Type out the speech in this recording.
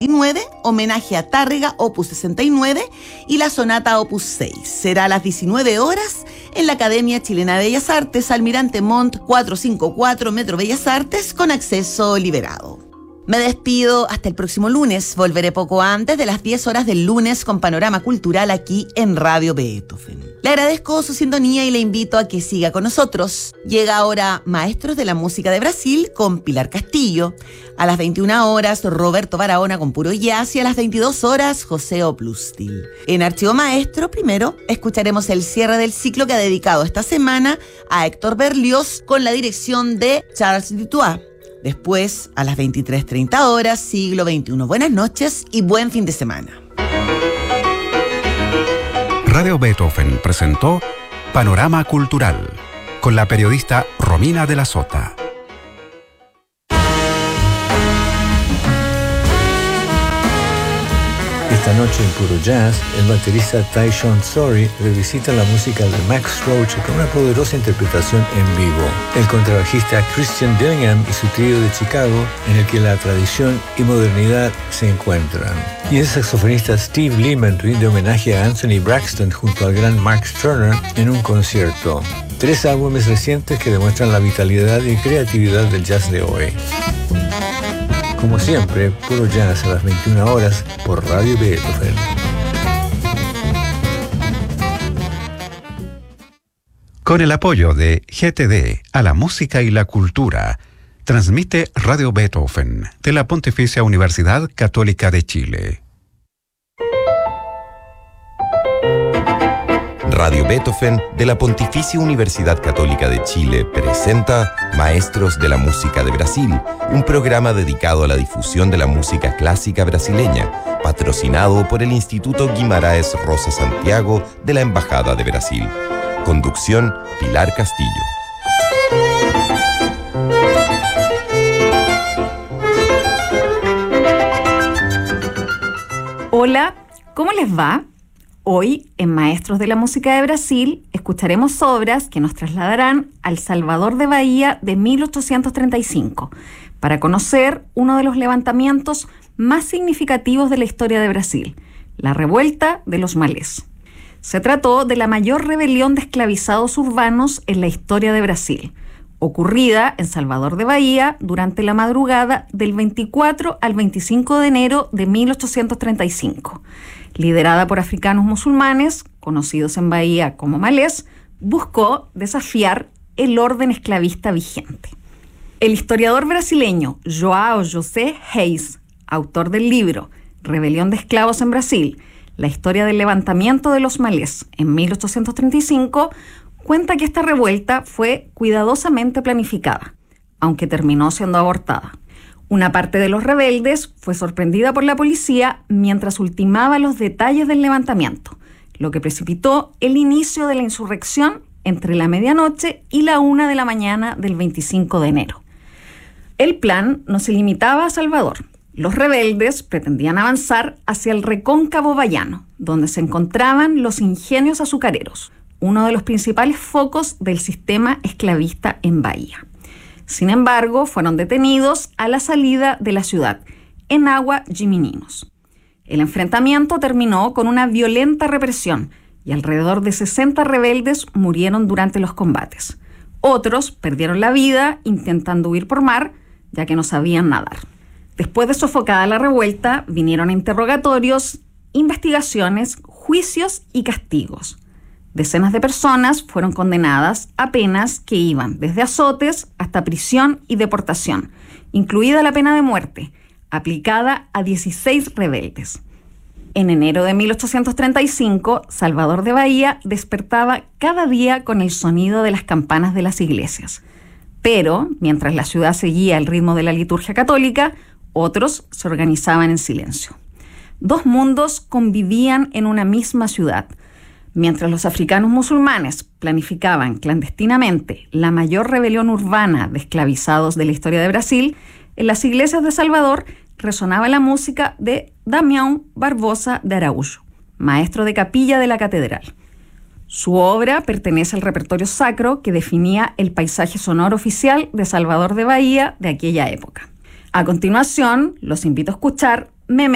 29, Homenaje a Tárrega, opus 69, y la Sonata opus 6. Será a las 19 horas en la Academia Chilena de Bellas Artes, Almirante Montt 454, Metro Bellas Artes, con acceso liberado. Me despido hasta el próximo lunes. Volveré poco antes de las 10 horas del lunes con Panorama Cultural aquí en Radio Beethoven. Le agradezco su sintonía y le invito a que siga con nosotros. Llega ahora Maestros de la Música de Brasil con Pilar Castillo. A las 21 horas, Roberto Barahona con Puro Jazz, y a las 22 horas, José Oplustil. En Archivo Maestro, primero, escucharemos el cierre del ciclo que ha dedicado esta semana a Héctor Berlioz con la dirección de Charles Dutoit. Después, a las 23:30 horas, Siglo XXI. Buenas noches y buen fin de semana. Radio Beethoven presentó Panorama Cultural con la periodista Romina de la Sota. Esta noche en Puro Jazz, el baterista Tyshawn Sorey revisita la música de Max Roach con una poderosa interpretación en vivo. El contrabajista Christian Dillingham y su trío de Chicago, en el que la tradición y modernidad se encuentran. Y el saxofonista Steve Lehman rinde homenaje a Anthony Braxton junto al gran Max Turner en un concierto. 3 álbumes recientes que demuestran la vitalidad y creatividad del jazz de hoy. Como siempre, Puro Jazz a las 21 horas por Radio Beethoven. Con el apoyo de GTD a la música y la cultura, transmite Radio Beethoven de la Pontificia Universidad Católica de Chile. Radio Beethoven de la Pontificia Universidad Católica de Chile presenta Maestros de la Música de Brasil, un programa dedicado a la difusión de la música clásica brasileña, patrocinado por el Instituto Guimarães Rosa Santiago de la Embajada de Brasil. Conducción, Pilar Castillo. Hola, ¿cómo les va? Hoy, en Maestros de la Música de Brasil, escucharemos obras que nos trasladarán al Salvador de Bahía de 1835, para conocer uno de los levantamientos más significativos de la historia de Brasil, la Revuelta de los Malés. Se trató de la mayor rebelión de esclavizados urbanos en la historia de Brasil, ocurrida en Salvador de Bahía durante la madrugada del 24 al 25 de enero de 1835. Liderada por africanos musulmanes, conocidos en Bahía como malés, buscó desafiar el orden esclavista vigente. El historiador brasileño João José Reis, autor del libro Rebelión de Esclavos en Brasil, la historia del levantamiento de los malés en 1835, cuenta que esta revuelta fue cuidadosamente planificada, aunque terminó siendo abortada. Una parte de los rebeldes fue sorprendida por la policía mientras ultimaba los detalles del levantamiento, lo que precipitó el inicio de la insurrección entre la medianoche y la 1 de la mañana del 25 de enero. El plan no se limitaba a Salvador. Los rebeldes pretendían avanzar hacia el recóncavo bahiano, donde se encontraban los ingenios azucareros, uno de los principales focos del sistema esclavista en Bahía. Sin embargo, fueron detenidos a la salida de la ciudad, en Agua Gimininos. El enfrentamiento terminó con una violenta represión y alrededor de 60 rebeldes murieron durante los combates. Otros perdieron la vida intentando huir por mar, ya que no sabían nadar. Después de sofocada la revuelta, vinieron interrogatorios, investigaciones, juicios y castigos. Decenas de personas fueron condenadas a penas que iban desde azotes hasta prisión y deportación, incluida la pena de muerte, aplicada a 16 rebeldes. En enero de 1835, Salvador de Bahía despertaba cada día con el sonido de las campanas de las iglesias. Pero, mientras la ciudad seguía el ritmo de la liturgia católica, otros se organizaban en silencio. 2 mundos convivían en una misma ciudad. Mientras los africanos musulmanes planificaban clandestinamente la mayor rebelión urbana de esclavizados de la historia de Brasil, en las iglesias de Salvador resonaba la música de Damião Barbosa de Araújo, maestro de capilla de la catedral. Su obra pertenece al repertorio sacro que definía el paisaje sonoro oficial de Salvador de Bahía de aquella época. A continuación, los invito a escuchar